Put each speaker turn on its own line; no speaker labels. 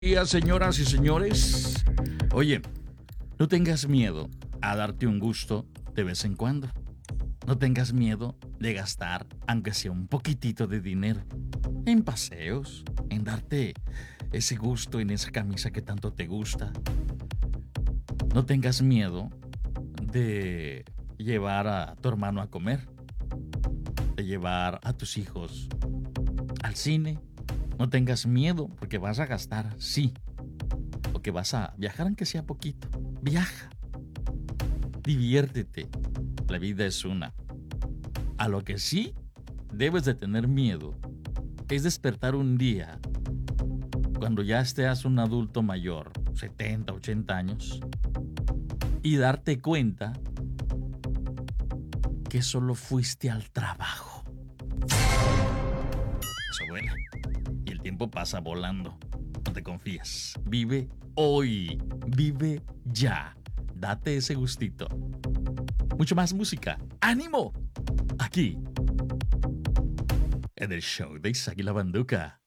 Días, señoras y señores. Oye, no tengas miedo a darte un gusto de vez en cuando. No tengas miedo de gastar, aunque sea un poquitito de dinero, en paseos, en darte ese gusto en esa camisa que tanto te gusta. No tengas miedo de llevar a tu hermano a comer, de llevar a tus hijos al cine. No tengas miedo porque vas a gastar, sí, o que vas a viajar aunque sea poquito. Viaja, diviértete. La vida es una. A lo que sí debes de tener miedo es despertar un día cuando ya estés un adulto mayor, 70, 80 años, y darte cuenta que solo fuiste al trabajo. Eso duele. Y el tiempo pasa volando. No te confíes. Vive hoy. Vive ya. Date ese gustito. Mucho más música. ¡Ánimo! Aquí, en el show de Isaac y la Banduca.